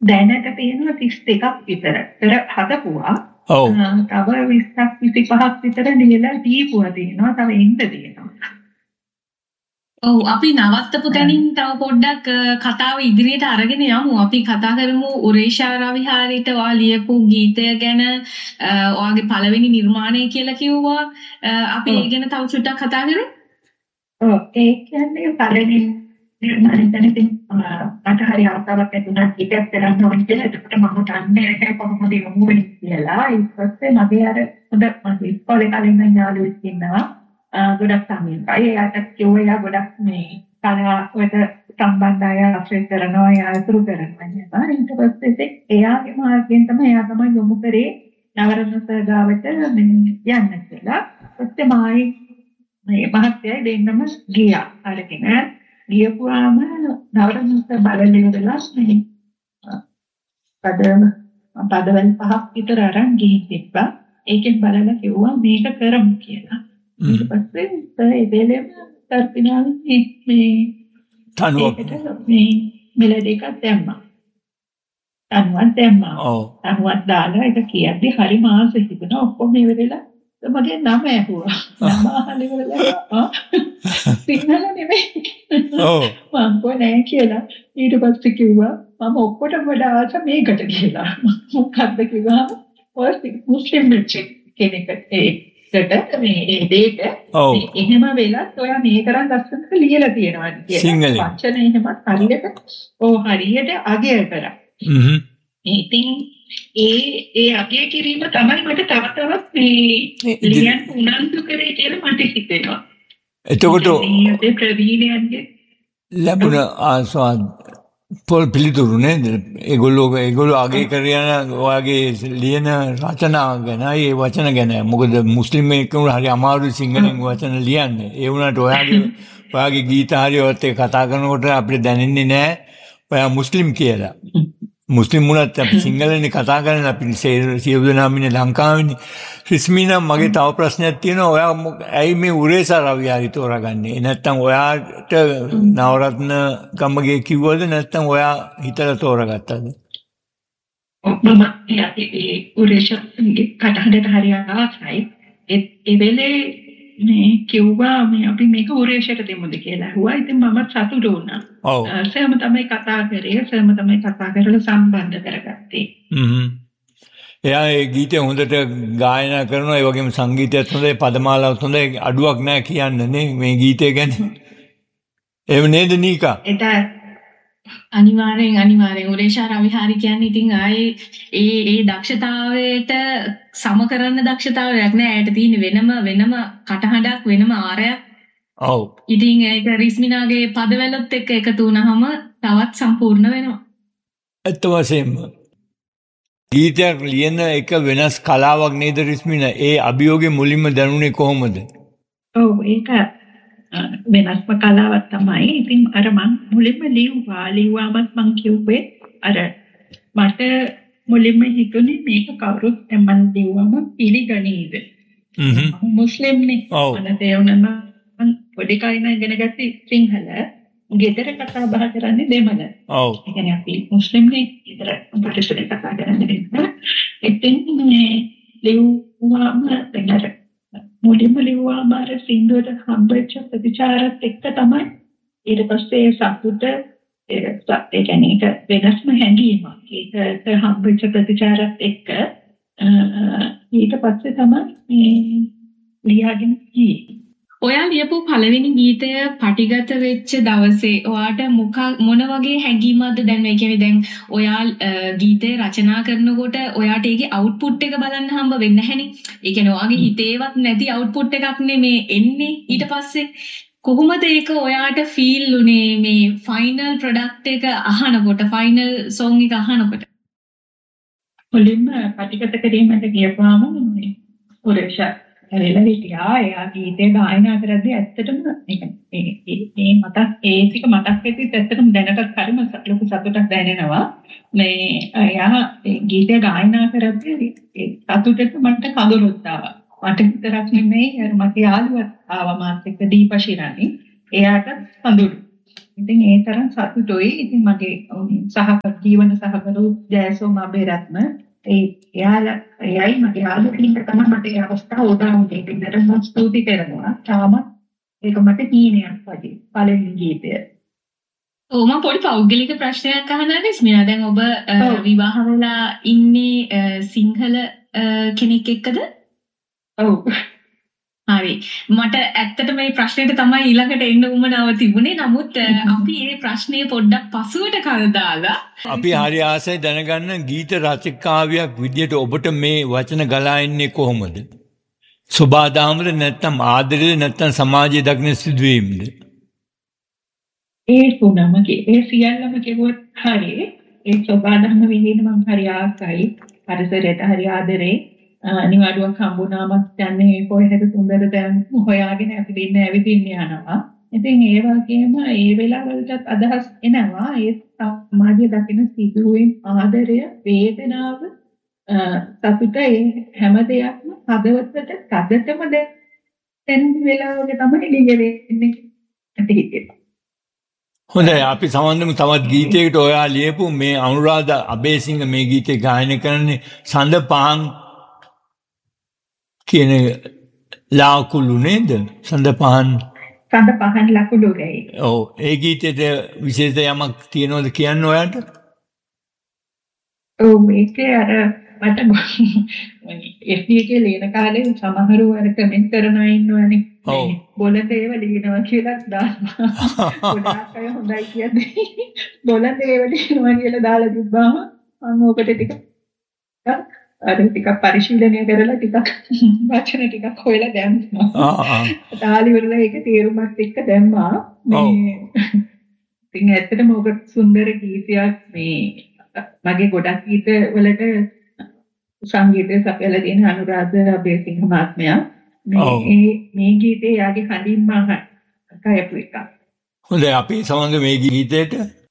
දැනට තියෙනවා 32ක් විතර. හදපුවා. ඔව්. තව 20ක් 25ක් විතර ලියලා දීපුවා තියෙනවා. තව එන්න තියෙනවා. ඔව් අපි නවත්තපු තැනින් තව පොඩ්ඩක් කතාව ඉදිරියට අරගෙන යමු. අපි කතා කරමු උරේෂා රවිහාරිට ඔයා ලියපු ගීතය ගැන. ඔයාගේ පළවෙනි නිර්මාණය කියලා කිව්වා. අපි ඒ ගැන තව චුට්ටක් කතා කරමු. ඔව් ඒ කියන්නේ පළවෙනි නිර්මාණය ගැන මට හරි ආසාවක් ඇති වුණා ගීතයක් කරන්න ඕනේ කියලා. ඒකට මම දන්නේ නැහැ කොහොමද යොමු වෙන්නේ කියලා. ඊට පස්සේ මගේ අර හොඳ මගේ ඉස්කෝලේ කලින් නම් යාළුවෙක් ඉන්නවා. ගොඩක් සමීපයි. එයාට කිව්වා එයා ගොඩක් මේ කලාවට සම්බන්ධ අය ආශ්‍රය කරනවා, එයා අතුරු කරනවා නේද? ඊට පස්සේ එයාගේ මාර්ගයෙන් තමයි එයා තමයි යොමු කරේ නවරත්න සර්ගාවට යන්න කියලා. ඊපස්සේ මායි මේ මහත්තයයි දෙන්නම ගියා. අරගෙන ගියපුවාම නවරත්න බලලේ ඉඳලා මේ පදවල 5ක් විතර අරන් ගිහින් තිබ්බා. ඒකෙන් බලලා කිව්වා මේක කරමු කියලා. ඊට පස්සේ ඒ වෙලෙම තර්පිනාවේ මේ තනුවක් මේ මෙලඩි එකක් දැම්මා. තනුවක් දාලා ඒක කියද්දි හරි මාසෙ තිබුණා. ඔක්කොම මේ වෙලෙලා මගේ නම ඇහුවා. නම අහලා ඉවරලා සිංහල නෙමෙයි. ඔව්. මම කොහේ කියලා. ඊට පස්සේ කිව්වා මම ඔක්කොටම වඩා ආස මේකට කියලා. මොකද්ද කිව්වම ඔය මුස්ලිම් කෙනෙක් ඒකට මේ දෙයට එහෙම වෙලත් ඔයා මේ තරම් ලස්සනට ලියලා තියෙනවා කියලා. වචන එහෙමත් හරියට අගය කරා. ඉතින් ඒ අගය කිරීම තමයි මට තව තවත් මේ ලියන්න උනන්දු කරේ කියලා මට හිතෙනවා. එතකොට මේ ප්‍රවීණයන්ගේ ලැබුණ ආස්වාද පොල් පිළිතුරු නේද? ඒගොල්ලෝ අගය කරගෙන ඔයාගේ ලියන රචනා ගැන ඒ වචන ගැන. මොකද මුස්ලිම් එක්කම හරි අමාරු සිංහලෙන් වචන ලියන්නේ. ඒ වුණාට ඔයාගේ ගීත හරි ඔයත් කතා කරනකොට අපිට දැනෙන්නේ නැහැ ඔයා මුස්ලිම් කියලා. මුස්ලිම් වුණත් අපි සිංහලෙන් කතා කරන්නේ අපි සියලු දෙනාම ඉන්නේ ලංකාවේනේ. රිස්මිනා මගේ තව ප්‍රශ්නයක් තියෙනවා. ඔයා ඇයි මේ උරේෂා රවිහාරි තෝරාගන්නේ? නැත්තම් ඔයාට නවරත්න කම්මගේ කිව්වද නැත්තම් ඔයා හිතලා තෝරාගත්තද? මම ඒ උරේෂාගේ කටහඬට හරි ආසයි. ඒ වෙලේ මේ කිව්වා මේ අපි මේක උරේෂයට දෙමුද කියලා ඇහුවා. ඉතින් මම සතුටු වුණා. සෑම තමයි කතා කරේ. සෑම තමයි කතා කරලා සම්බන්ධ කරගත්තේ. එයා ඒ ගීතය හොඳට ගායනා කරනවා. ඒ වගේම සංගීතයත් හොඳයි, පදමාලාවත් හොඳයි. අඩුවක් නැහැ කියන්න නේ මේ ගීතය ගැන. එහෙම නේද නීකා? අනිවාර්යෙන් උරේෂා රවිහාරි කියන්නේ ඉතින් ආයේ ඒ දක්ෂතාවයට සම කරන්න දක්ෂතාවයක් නෑ. ඇයට තියෙන වෙනම කටහඬක්, වෙනම ආරයක්. ඔව්. ඉතින් ඒක රිස්මිනාගේ පදවලත් එක්ක එකතු වුණාම තවත් සම්පූර්ණ වෙනවා. ඇත්ත වශයෙන්ම ගීතයක් ලියන එක වෙනස් කලාවක් නේද රිස්මිනා? ඒ අභියෝගේ මුලින්ම දැනුනේ කොහොමද? ඔව් ඒක වෙනස්ම කලාවක් තමයි. ඉතින් අර මං මුලින්ම ලිව්වාමත් මං කිව්වේ අර මට මුලින්ම හිතුනේ මේක කවුරුත් මං ලිව්වම පිළිගනීද? මුස්ලිම්නේ. මම තේරුණා මං පොඩි කාලේ ඉගෙන ගත්තේ සිංහල. ගෙදර කතා බහ කරන්නේ දෙමළ. ඔව්. ඒ කියන්නේ අපි මුස්ලිම්නේ ගෙදර ප්‍රතිශතය කතා කරන්නේ දෙමළ. ඉතින් මේ ලිව්වාම දෙන්නට මුලින්ම ලිව්වාම අර සින්දුවට හම්බෙච්ච ප්‍රතිචාරත් එක්ක තමයි ඊට පස්සේ සතුට ඒ කියන්නේ වෙනස්ම හැඟීමක්. ඒක හම්බෙච්ච ප්‍රතිචාරත් එක්ක ඊට පස්සේ තමයි මේ ලියාගෙන ගියේ. ඔයා ලියපු පළවෙනි ගීතය පටිගත වෙච්ච දවසේ ඔයාට මොන වගේ හැඟීමක්ද දැනෙන්නේ? ඒ කියන්නේ දැන් ඔයා ගීතය රචනා කරනකොට ඔයාට ඒකේ අවුට්පුට් එක බලන්න හම්බ වෙන්නේ නැහැනේ. ඒ කියන්නේ ඔයාගේ හිතේවත් නැති අවුට්පුට් එකක් නෙමේ එන්නේ. ඊට පස්සේ කොහොමද ඒක ඔයාට ෆීල් උනේ මේ ෆයිනල් ප්‍රොඩක්ට් එක අහනකොට, ෆයිනල් සොං එක අහනකොට? මුලින්ම පටිගත කිරීමට ගියපුවාම උරේෂා කරලා හිටියා. එයා ගීතේ ගායනා කරද්දී ඇත්තටම මේ ටික මතක් වෙද්දි ඇත්තටම දැනටත් හරිම ලොකු සතුටක් දැනෙනවා. මේ එයා ගීතේ ගායනා කරද්දී සතුටට මට කඳුළුත් ආවා. මට විතරක් නෙමෙයි අර මගේ යාළුවා ආවා මාත් එක්ක දීපා ශිරානි. එයාට කඳුළු. ඉතින් ඒ තරම් සතුටුයි. ඉතින් මගේ ජීවන සහකරු ජයසෝම අබේරත්න එයයි මගේ යාළුවෙක් තමයි මට ඒ අවස්ථාව උදා වුණේ. ඉතින් මම ස්තුති කරනවා. තාමත් ඒක මට හීනයක් වගේ පළවෙනි ගීතය. ඔව් මම පොඩි පෞද්ගලික ප්‍රශ්නයක් අහන්න ඉස්මිනා. දැන් ඔබ විවාහ වෙලා ඉන්නේ සිංහල කෙනෙක් එක්කද? ඔව්. හරි. මට ඇත්තට මේ ප්‍රශ්නෙට තමයි ඊළඟට එන්න උවමනාව තිබුණේ. නමුත් අපි මේ ප්‍රශ්නේ පොඩ්ඩක් පසුවට කල් දාලා අපි හරි ආසයි දැනගන්න ගීත රචකාවියක් විදියට ඔබට මේ වචන ගලා එන්නේ කොහොමද? සබාදාමද නැත්නම් ආදරේද නැත්නම් සමාජයේ දක්න සිදුවීම්ද? ඒ තුනම ඒ සියල්ලම කෙරුවොත් හරි. ඒ සබාදාම විදිහට මම හරි ආසයි. පරිසරයට හරි ආදරේ. නිවාඩුවක් හම්බුනාමත් යන්නේ කොහෙද සුන්දර තැන් හොයාගෙන ඇවිදින්න යනවා. ඉතින් ඒ වගේම ඒ වෙලාවලටත් අදහස් එනවා ඒ සමාජයේ දකින සිදුවීම් ආදරය වේදනාව සතුට ඒ හැම දෙයක්ම හදවතට තදටම දැනෙන වෙලාවක තමයි ලිය වෙන්නේ ඇති හිතේ. හොඳයි අපි සමන්දමු තවත් ගීතයකට ඔයා ලියපු මේ අනුරාධ අබේසිංහ මේ ගීතේ ගායනා කරන්නේ සඳ පහන් කියන ලාකුළු නේද? සඳ පහන් ලකුණු ගයි. ඔව් ඒ ගීතේට විශේෂ යමක් තියනවද කියන්න ඔයාට? ඔව් මේකේ අර මට FB එකේ ලියන කාලේ සමහරව අර කමෙන්ට් කරනවා ඉන්නවනේ. බොළඳ ඒවා ලියනවා කියලා දානවා. ගොඩාක් අය හොඳයි කියන්නේ. බොළඳ ඒවා ලියනවා කියලා දාලා තිබ්බාම මම ඔකට ටිකක් පරිශීලනය කරලා ටිකක් වචන ටිකක් හොයලා දැම්මා. තාලි වල ඒක තේරුමත් එක්ක දැම්මා. ඉතින් ඇත්තටම ඔබ සුන්දර ගීතයක් මේ මගේ ගොඩක් ගීත වලට සංගීතය සපයලා දෙන අනුරාධ අබේසිංහ මහත්මයා මේ ගීතේ යාගේ කලින්ම කයපු එක. හොඳයි අපි සමග මේ ගීතයට